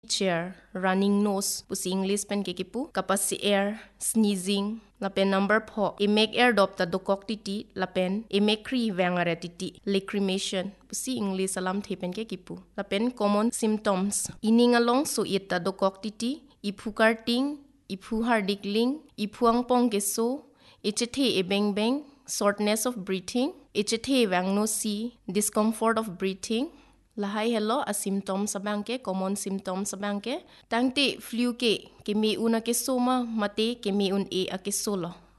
chair, running nose, pusi English pen ke kipu, kapasi air, sneezing, lapen number 4, make air dop ta dokok titi, lapen make kri vangare titi, lacrimation, pusi English alam thepen ke kipu. Lapen common symptoms, ining along so it ta dokok titi, ipu karting, ipu hardikling, ipuang pong keso, ichethe ebeng beng, shortness of breathing, ichethe vangno si, discomfort of breathing, lahai hello a symptoms abangke common symptoms abangke tangte flu ke me una ke soma mate ke me un e a ke solo